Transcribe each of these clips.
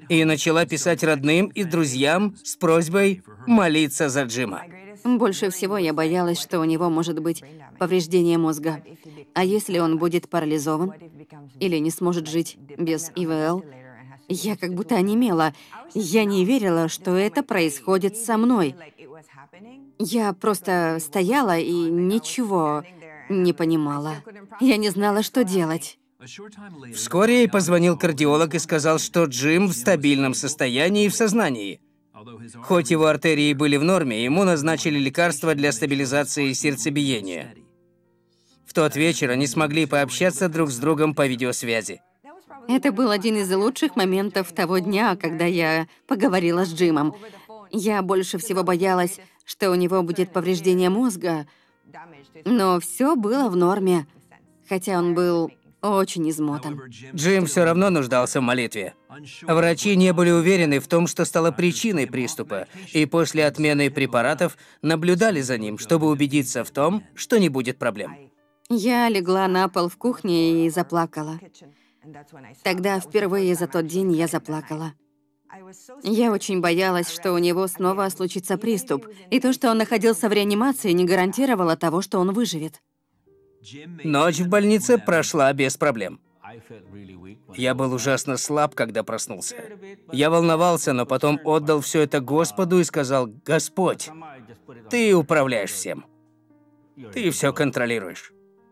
и начала писать родным и друзьям с просьбой молиться за Джима. Больше всего я боялась, что у него может быть повреждение мозга. А если он будет парализован или не сможет жить без ИВЛ? Я как будто онемела. Я не верила, что это происходит со мной. Я просто стояла и ничего не понимала. Я не знала, что делать. Вскоре ей позвонил кардиолог и сказал, что Джим в стабильном состоянии и в сознании. Хоть его артерии были в норме, ему назначили лекарства для стабилизации сердцебиения. В тот вечер они смогли пообщаться друг с другом по видеосвязи. Это был один из лучших моментов того дня, когда я поговорила с Джимом. Я больше всего боялась, что у него будет повреждение мозга, но все было в норме, хотя он был очень измотан. Джим все равно нуждался в молитве. Врачи не были уверены в том, что стало причиной приступа, и после отмены препаратов наблюдали за ним, чтобы убедиться в том, что не будет проблем. Я легла на пол в кухне и заплакала. Тогда впервые за тот день я заплакала. Я очень боялась, что у него снова случится приступ, и то, что он находился в реанимации, не гарантировало того, что он выживет. Ночь в больнице прошла без проблем. Я был ужасно слаб, когда проснулся. Я волновался, но потом отдал все это Господу и сказал: «Господь, Ты управляешь всем. Ты все контролируешь».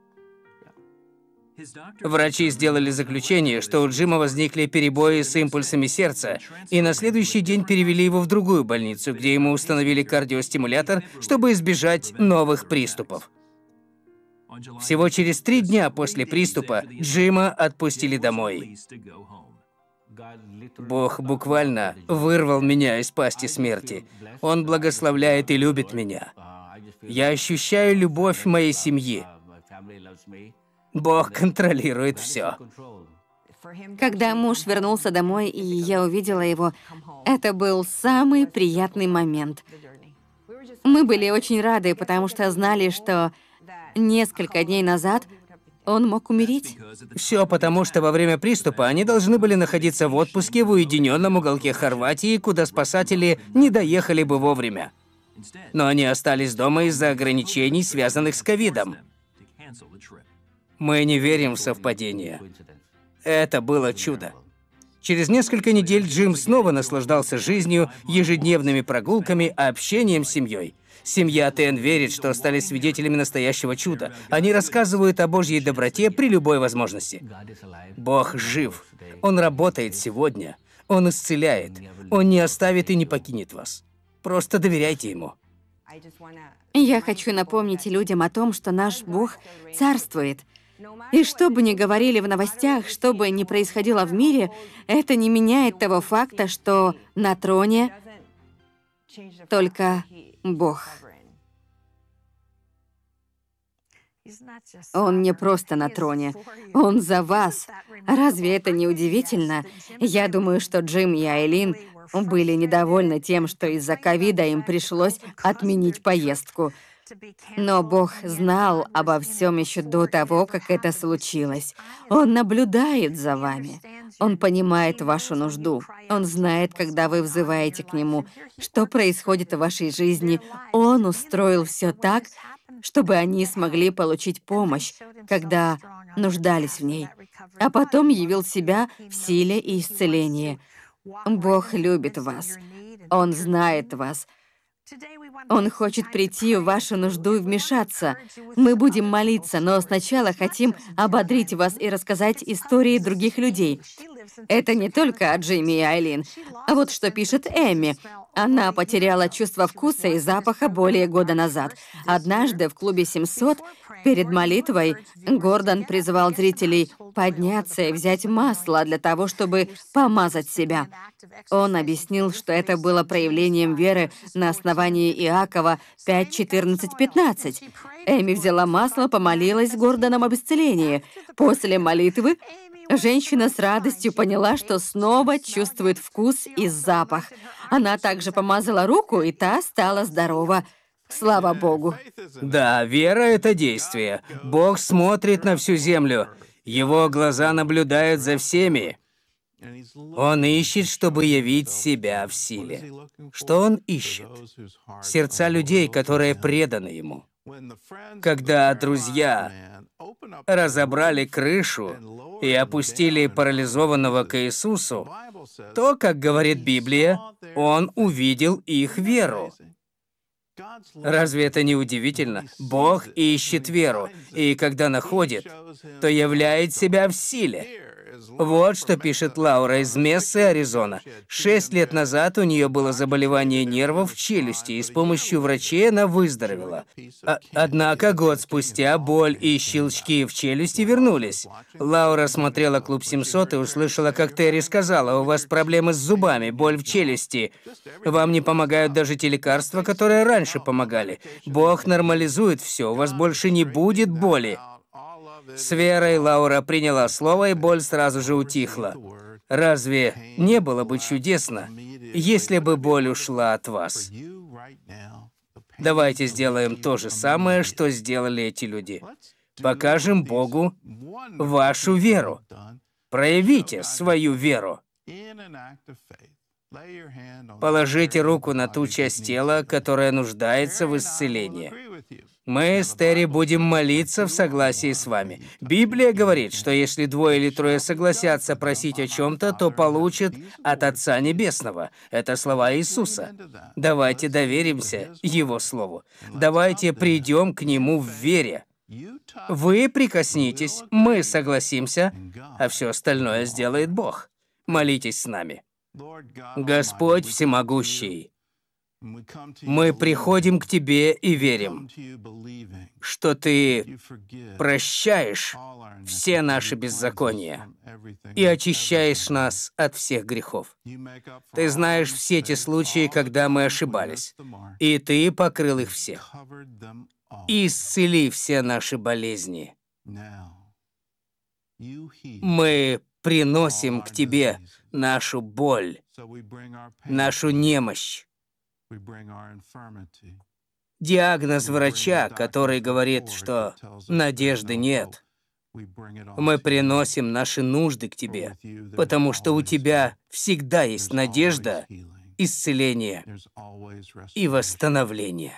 Врачи сделали заключение, что у Джима возникли перебои с импульсами сердца, и на следующий день перевели его в другую больницу, где ему установили кардиостимулятор, чтобы избежать новых приступов. Всего через 3 дня после приступа Джима отпустили домой. Бог буквально вырвал меня из пасти смерти. Он благословляет и любит меня. Я ощущаю любовь моей семьи. Бог контролирует все. Когда муж вернулся домой, и я увидела его, это был самый приятный момент. Мы были очень рады, потому что знали, что несколько дней назад он мог умереть. Все потому, что во время приступа они должны были находиться в отпуске в уединенном уголке Хорватии, куда спасатели не доехали бы вовремя. Но они остались дома из-за ограничений, связанных с ковидом. Мы не верим в совпадения. Это было чудо. Через несколько недель Джим снова наслаждался жизнью, ежедневными прогулками, общением с семьей. Семья Тен верит, что стали свидетелями настоящего чуда. Они рассказывают о Божьей доброте при любой возможности. Бог жив. Он работает сегодня. Он исцеляет. Он не оставит и не покинет вас. Просто доверяйте Ему. Я хочу напомнить людям о том, что наш Бог царствует. И что бы ни говорили в новостях, что бы ни происходило в мире, это не меняет того факта, что на троне только Бог. Он не просто на троне, Он за вас. Разве это не удивительно? Я думаю, что Джим и Айлин были недовольны тем, что из-за ковида им пришлось отменить поездку. Но Бог знал обо всем еще до того, как это случилось. Он наблюдает за вами. Он понимает вашу нужду. Он знает, когда вы взываете к Нему, что происходит в вашей жизни. Он устроил все так, чтобы они смогли получить помощь, когда нуждались в ней. А потом явил себя в силе и исцелении. Бог любит вас. Он знает вас. Он хочет прийти в вашу нужду и вмешаться. Мы будем молиться, но сначала хотим ободрить вас и рассказать истории других людей. Это не только о Джимми и Айлин. А вот что пишет Эми. Она потеряла чувство вкуса и запаха более года назад. Однажды в клубе 700 перед молитвой Гордон призвал зрителей подняться и взять масло для того, чтобы помазать себя. Он объяснил, что это было проявлением веры на основании Иакова 5:14-15. Эми взяла масло, помолилась с Гордоном об исцелении. После молитвы женщина с радостью поняла, что снова чувствует вкус и запах. Она также помазала руку, и та стала здорова. Слава Богу. Да, вера — это действие. Бог смотрит на всю землю. Его глаза наблюдают за всеми. Он ищет, чтобы явить себя в силе. Что он ищет? Сердца людей, которые преданы ему. Когда друзья разобрали крышу и опустили парализованного к Иисусу, то, как говорит Библия, он увидел их веру. Разве это не удивительно? Бог ищет веру, и когда находит, то являет себя в силе. Вот что пишет Лаура из Мессы, Аризона. 6 лет назад у нее было заболевание нервов в челюсти, и с помощью врачей она выздоровела. Однако год спустя боль и щелчки в челюсти вернулись. Лаура смотрела «Клуб 700» и услышала, как Терри сказала: «У вас проблемы с зубами, боль в челюсти. Вам не помогают даже те лекарства, которые раньше помогали. Бог нормализует все, у вас больше не будет боли». С верой Лаура приняла слово, и боль сразу же утихла. Разве не было бы чудесно, если бы боль ушла от вас? Давайте сделаем то же самое, что сделали эти люди. Покажем Богу вашу веру. Проявите свою веру. Положите руку на ту часть тела, которая нуждается в исцелении. Мы с Терри будем молиться в согласии с вами. Библия говорит, что если 2 или 3 согласятся просить о чем-то, то получат от Отца Небесного. Это слова Иисуса. Давайте доверимся Его Слову. Давайте придем к Нему в вере. Вы прикоснитесь, мы согласимся, а все остальное сделает Бог. Молитесь с нами. Господь Всемогущий, мы приходим к Тебе и верим, что Ты прощаешь все наши беззакония и очищаешь нас от всех грехов. Ты знаешь все те случаи, когда мы ошибались, и Ты покрыл их всех. Исцели все наши болезни. Мы приносим к Тебе нашу боль, нашу немощь, диагноз врача, который говорит, что надежды нет. Мы приносим наши нужды к Тебе, потому что у Тебя всегда есть надежда, исцеление и восстановление.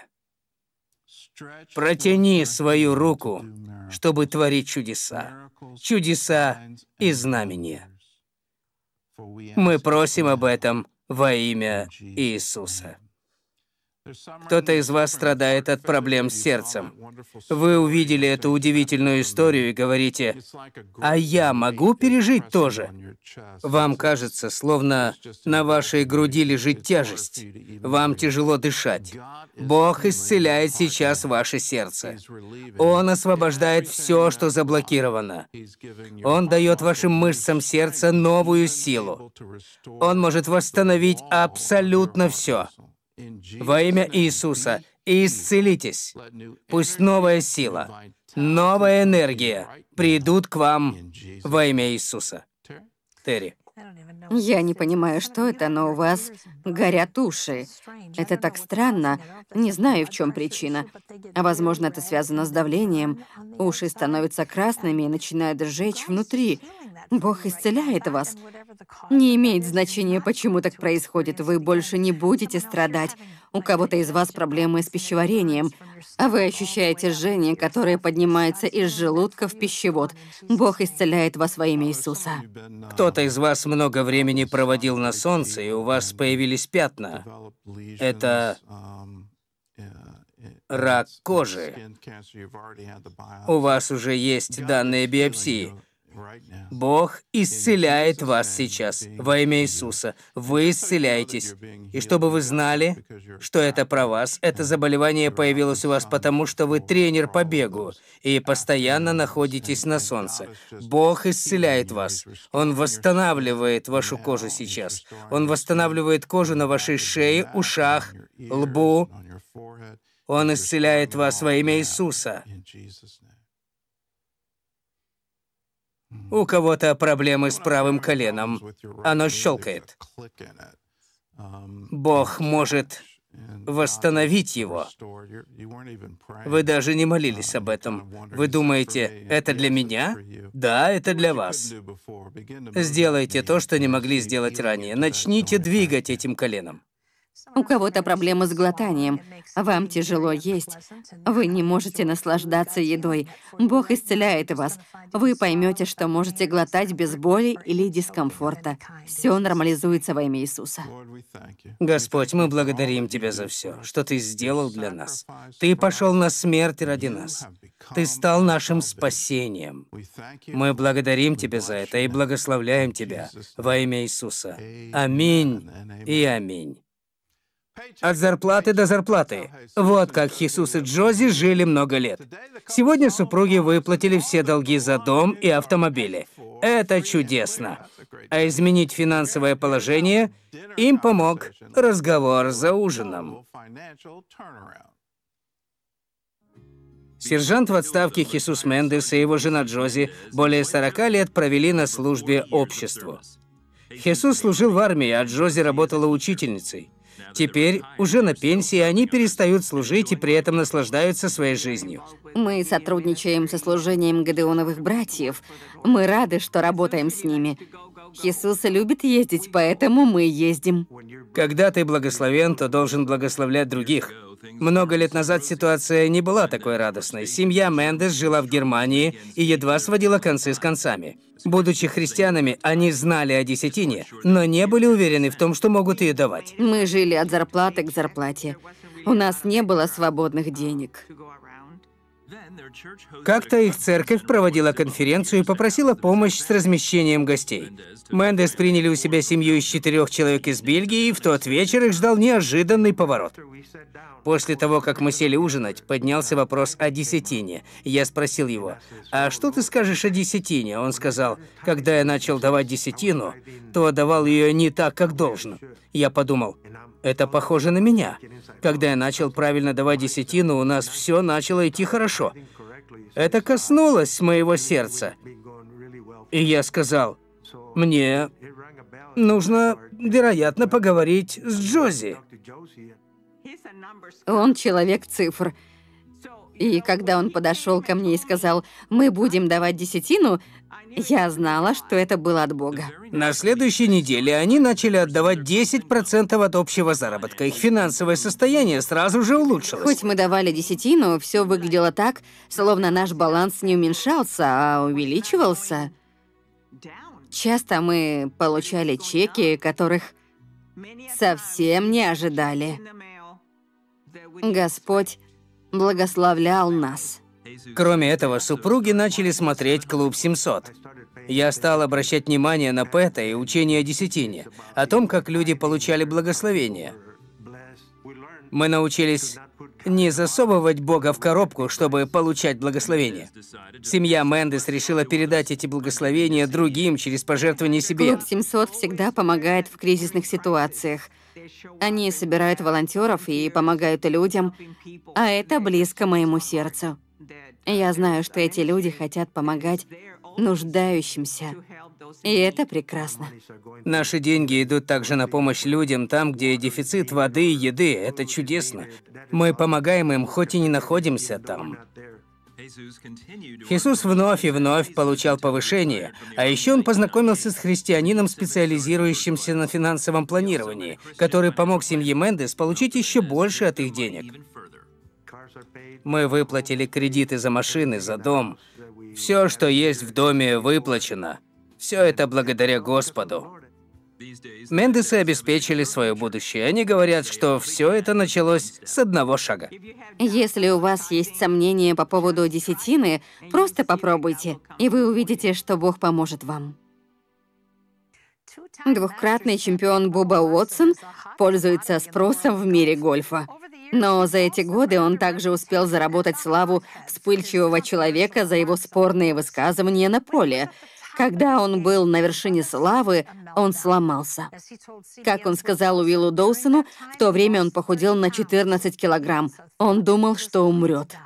Протяни свою руку, чтобы творить чудеса, чудеса и знамения. Мы просим об этом во имя Иисуса. Кто-то из вас страдает от проблем с сердцем. Вы увидели эту удивительную историю и говорите: «А я могу пережить тоже?» Вам кажется, словно на вашей груди лежит тяжесть. Вам тяжело дышать. Бог исцеляет сейчас ваше сердце. Он освобождает все, что заблокировано. Он дает вашим мышцам сердца новую силу. Он может восстановить абсолютно все. Во имя Иисуса исцелитесь. Пусть новая сила, новая энергия придут к вам во имя Иисуса. Терри. Я не понимаю, что это, но у вас горят уши. Это так странно. Не знаю, в чем причина. А возможно, это связано с давлением. Уши становятся красными и начинают сжечь внутри. Бог исцеляет вас. Не имеет значения, почему так происходит. Вы больше не будете страдать. У кого-то из вас проблемы с пищеварением, а вы ощущаете жжение, которое поднимается из желудка в пищевод. Бог исцеляет вас во имя Иисуса. Кто-то из вас много времени проводил на солнце, и у вас появились пятна. Это рак кожи. У вас уже есть данные биопсии. Бог исцеляет вас сейчас во имя Иисуса. Вы исцеляетесь. И чтобы вы знали, что это про вас, это заболевание появилось у вас потому, что вы тренер по бегу и постоянно находитесь на солнце. Бог исцеляет вас. Он восстанавливает вашу кожу сейчас. Он восстанавливает кожу на вашей шее, ушах, лбу. Он исцеляет вас во имя Иисуса. У кого-то проблемы с правым коленом. Оно щелкает. Бог может восстановить его. Вы даже не молились об этом. Вы думаете, это для меня? Да, это для вас. Сделайте то, что не могли сделать ранее. Начните двигать этим коленом. У кого-то проблемы с глотанием. Вам тяжело есть. Вы не можете наслаждаться едой. Бог исцеляет вас. Вы поймете, что можете глотать без боли или дискомфорта. Все нормализуется во имя Иисуса. Господь, мы благодарим Тебя за все, что Ты сделал для нас. Ты пошел на смерть ради нас. Ты стал нашим спасением. Мы благодарим Тебя за это и благословляем Тебя во имя Иисуса. Аминь и аминь. От зарплаты до зарплаты. Вот как Хесус и Джози жили много лет. Сегодня супруги выплатили все долги за дом и автомобили. Это чудесно. А изменить финансовое положение им помог разговор за ужином. Сержант в отставке Хесус Мендес и его жена Джози более 40 лет провели на службе обществу. Хесус служил в армии, а Джози работала учительницей. Теперь, уже на пенсии, они перестают служить и при этом наслаждаются своей жизнью. Мы сотрудничаем со служением Гедеоновых братьев. Мы рады, что работаем с ними. Иисус любит ездить, поэтому мы ездим. Когда ты благословен, то должен благословлять других. Много лет назад ситуация не была такой радостной. Семья Мендес жила в Германии и едва сводила концы с концами. Будучи христианами, они знали о десятине, но не были уверены в том, что могут ее давать. Мы жили от зарплаты к зарплате. У нас не было свободных денег. Как-то их церковь проводила конференцию и попросила помощь с размещением гостей. Мендес приняли у себя семью из 4 человек из Бельгии, и в тот вечер их ждал неожиданный поворот. После того, как мы сели ужинать, поднялся вопрос о десятине. Я спросил его: «А что ты скажешь о десятине?» Он сказал: «Когда я начал давать десятину, то давал ее не так, как должно». Я подумал: это похоже на меня. Когда я начал правильно давать десятину, у нас все начало идти хорошо. Это коснулось моего сердца. И я сказал: мне нужно, вероятно, поговорить с Джози. Он человек цифр. И когда он подошел ко мне и сказал: «Мы будем давать десятину», я знала, что это было от Бога. На следующей неделе они начали отдавать 10% от общего заработка. Их финансовое состояние сразу же улучшилось. Хоть мы давали десятину, все выглядело так, словно наш баланс не уменьшался, а увеличивался. Часто мы получали чеки, которых совсем не ожидали. Господь благословлял нас. Кроме этого, супруги начали смотреть «Клуб 700». Я стал обращать внимание на Пэта и учение о десятине, о том, как люди получали благословение. Мы научились не засовывать Бога в коробку, чтобы получать благословение. Семья Мендес решила передать эти благословения другим через пожертвование себе. Клуб 700 всегда помогает в кризисных ситуациях. Они собирают волонтеров и помогают людям, а это близко моему сердцу. Я знаю, что эти люди хотят помогать нуждающимся, и это прекрасно. Наши деньги идут также на помощь людям там, где дефицит воды и еды. Это чудесно. Мы помогаем им, хоть и не находимся там. Хесус вновь и вновь получал повышение, а еще он познакомился с христианином, специализирующимся на финансовом планировании, который помог семье Мендес получить еще больше от их денег. Мы выплатили кредиты за машины, за дом. Все, что есть в доме, выплачено. Все это благодаря Господу. Мендесы обеспечили свое будущее. Они говорят, что все это началось с одного шага. Если у вас есть сомнения по поводу десятины, просто попробуйте, и вы увидите, что Бог поможет вам. Двухкратный чемпион Буба Уотсон пользуется спросом в мире гольфа. Но за эти годы он также успел заработать славу вспыльчивого человека за его спорные высказывания на поле. Когда он был на вершине славы, он сломался. Как он сказал Уиллу Доусону, в то время он похудел на 14 килограмм. Он думал, что умрет.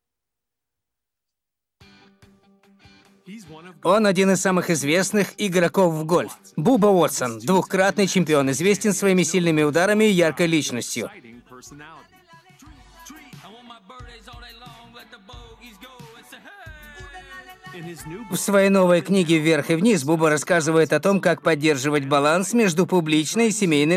Он один из самых известных игроков в гольф. Буба Уотсон, двухкратный чемпион, известен своими сильными ударами и яркой личностью. В своей новой книге «Вверх и вниз» Буба рассказывает о том, как поддерживать баланс между публичной и семейной